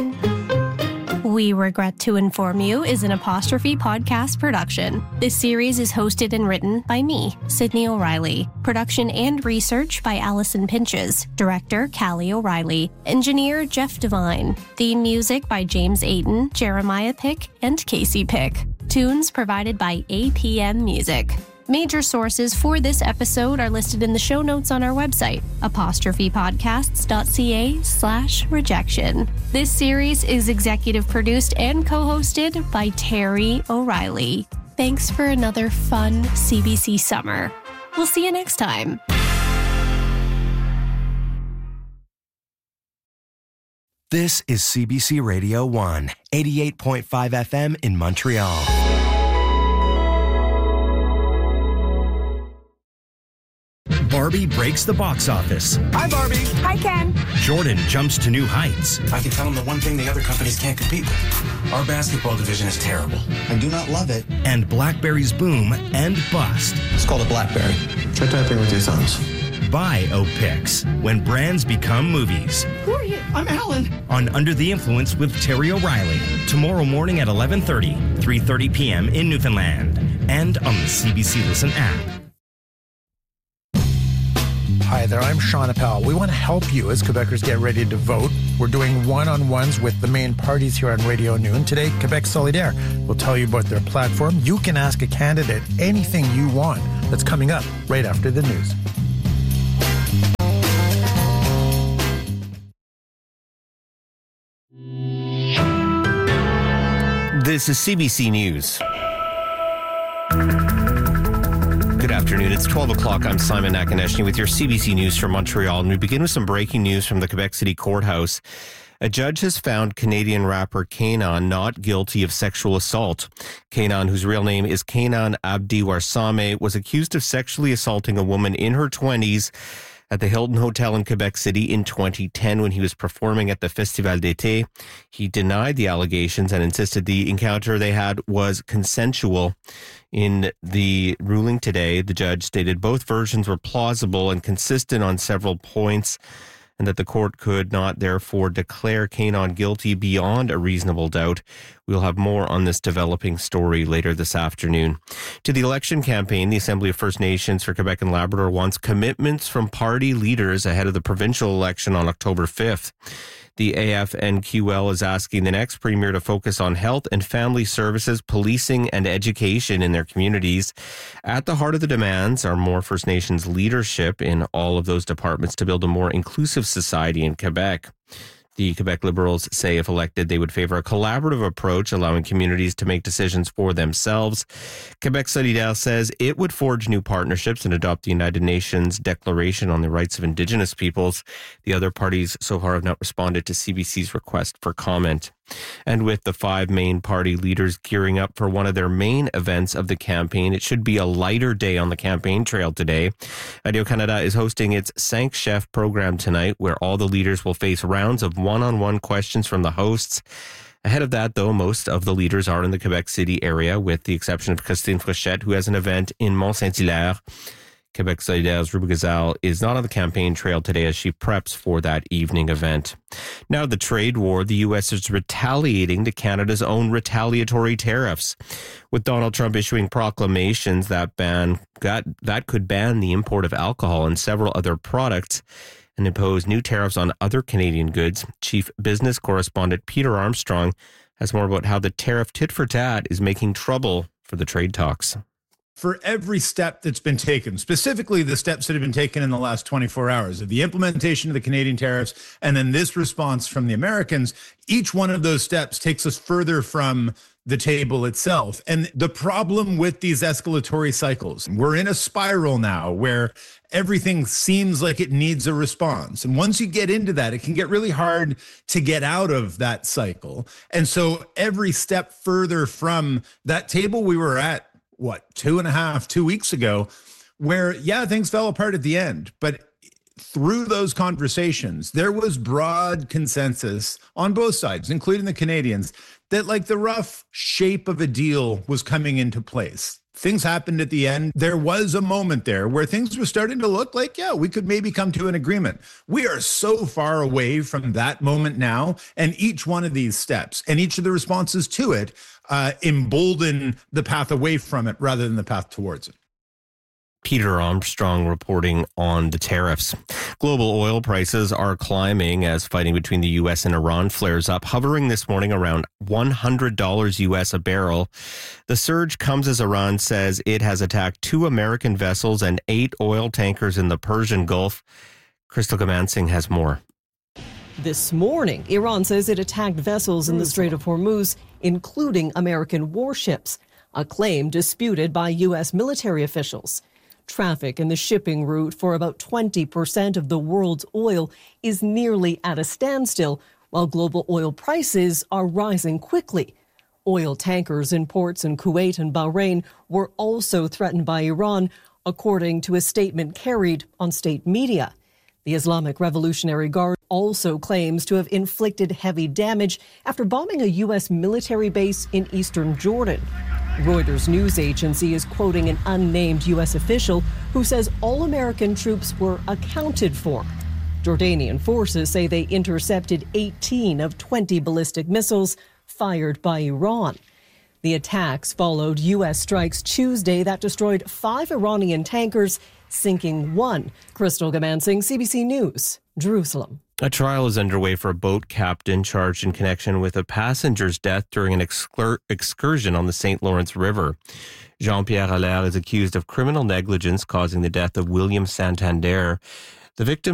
We Regret to Inform You is an Apostrophe podcast production. This series is hosted and written by me, Sydney O'Reilly. Production and research by Allison Pinches. Director, Callie O'Reilly. Engineer, Jeff Devine. Theme music by James Ayton, Jeremiah Pick, and Casey Pick. Tunes provided by APM Music. Major sources for this episode are listed in the show notes on our website, apostrophepodcasts.ca/rejection. This series is executive produced and co-hosted by Terry O'Reilly. Thanks for another fun CBC summer. We'll see you next time. This is CBC Radio 1, 88.5 FM in Montreal. Barbie breaks the box office. Hi, Barbie. Hi, Ken. Jordan jumps to new heights. I can tell them the one thing the other companies can't compete with. Our basketball division is terrible. I do not love it. And BlackBerry's boom and bust. It's called a BlackBerry. Try typing with your thumbs. Biopics, when brands become movies. Who are you? I'm Alan. On Under the Influence with Terry O'Reilly. Tomorrow morning at 11:30, 3:30 p.m. in Newfoundland. And on the CBC Listen app. Hi there, I'm Sean Appel. We want to help you as Quebecers get ready to vote. We're doing one-on-ones with the main parties here on Radio Noon. Today, Quebec Solidaire will tell you about their platform. You can ask a candidate anything you want. That's coming up right after the news. This is CBC News. Good afternoon. It's 12 o'clock. I'm Simon Nakaneshny with your CBC News from Montreal. And we begin with some breaking news from the Quebec City Courthouse. A judge has found Canadian rapper K'naan not guilty of sexual assault. K'naan, whose real name is K'naan Abdi Warsame, was accused of sexually assaulting a woman in her 20s at the Hilton Hotel in Quebec City in 2010 when he was performing at the Festival d'été. He denied the allegations and insisted the encounter they had was consensual. In the ruling today, the judge stated both versions were plausible and consistent on several points, and that the court could not therefore declare K'naan guilty beyond a reasonable doubt. We'll have more on this developing story later this afternoon. To the election campaign, the Assembly of First Nations for Quebec and Labrador wants commitments from party leaders ahead of the provincial election on October 5th. The AFNQL is asking the next premier to focus on health and family services, policing, and education in their communities. At the heart of the demands are more First Nations leadership in all of those departments to build a more inclusive society in Quebec. The Quebec Liberals say if elected, they would favor a collaborative approach, allowing communities to make decisions for themselves. Quebec Solidaire says it would forge new partnerships and adopt the United Nations Declaration on the Rights of Indigenous Peoples. The other parties so far have not responded to CBC's request for comment. And with the five main party leaders gearing up for one of their main events of the campaign, it should be a lighter day on the campaign trail today. Radio-Canada is hosting its 5 Chef program tonight, where all the leaders will face rounds of one-on-one questions from the hosts. Ahead of that, though, most of the leaders are in the Quebec City area, with the exception of Christine Fréchette, who has an event in Mont-Saint-Hilaire. Quebec Solidaire's Ruba Gazal is not on the campaign trail today as she preps for that evening event. Now, the trade war, the U.S. is retaliating to Canada's own retaliatory tariffs. With Donald Trump issuing proclamations that could ban the import of alcohol and several other products and impose new tariffs on other Canadian goods, Chief Business Correspondent Peter Armstrong has more about how the tariff tit-for-tat is making trouble for the trade talks. For every step that's been taken, specifically the steps that have been taken in the last 24 hours of the implementation of the Canadian tariffs, and then this response from the Americans, each one of those steps takes us further from the table itself. And the problem with these escalatory cycles, we're in a spiral now where everything seems like it needs a response. And once you get into that, it can get really hard to get out of that cycle. And so every step further from that table we were at, 2 weeks ago, where, things fell apart at the end. But through those conversations, there was broad consensus on both sides, including the Canadians, that the rough shape of a deal was coming into place. things happened at the end. There was a moment there where things were starting to look like, yeah, we could maybe come to an agreement. We are so far away from that moment now, and each one of these steps and each of the responses to it embolden the path away from it rather than the path towards it. Peter Armstrong reporting on the tariffs. Global oil prices are climbing as fighting between the U.S. and Iran flares up, hovering this morning around $100 U.S. a barrel. The surge comes as Iran says it has attacked 2 American vessels and 8 oil tankers in the Persian Gulf. Crystal Gamansing has more. This morning, Iran says it attacked vessels in the Strait of Hormuz, including American warships, a claim disputed by U.S. military officials. Traffic in the shipping route for about 20% of the world's oil is nearly at a standstill, while global oil prices are rising quickly. Oil tankers in ports in Kuwait and Bahrain were also threatened by Iran, according to a statement carried on state media. The Islamic Revolutionary Guard also claims to have inflicted heavy damage after bombing a U.S. military base in eastern Jordan. Reuters news agency is quoting an unnamed U.S. official who says all American troops were accounted for. Jordanian forces say they intercepted 18 of 20 ballistic missiles fired by Iran. The attacks followed U.S. strikes Tuesday that destroyed 5 Iranian tankers, sinking 1. Crystal Gamansing, CBC News, Jerusalem. A trial is underway for a boat captain charged in connection with a passenger's death during an excursion on the St. Lawrence River. Jean-Pierre Allaire is accused of criminal negligence causing the death of William Santander. The victim